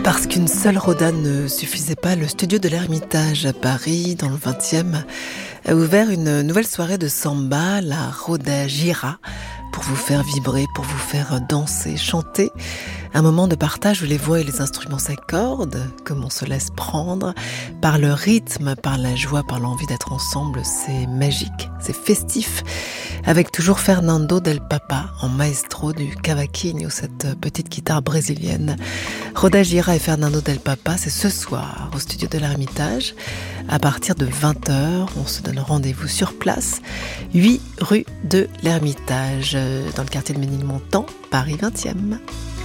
Parce qu'une seule Roda ne suffisait pas, le studio de l'Ermitage à Paris, dans le 20e, a ouvert une nouvelle soirée de samba, la Roda Gira, pour vous faire vibrer, pour vous faire danser, chanter. Un moment de partage où les voix et les instruments s'accordent, comme on se laisse prendre, par le rythme, par la joie, par l'envie d'être ensemble. C'est magique, c'est festif, avec toujours Fernando Del Papa en maestro du cavaquinho, cette petite guitare brésilienne. Roda Gira et Fernando Del Papa, c'est ce soir au studio de l'Ermitage. À partir de 20h, on se donne rendez-vous sur place, 8 rue de l'Ermitage, dans le quartier de Ménilmontant, Paris 20e.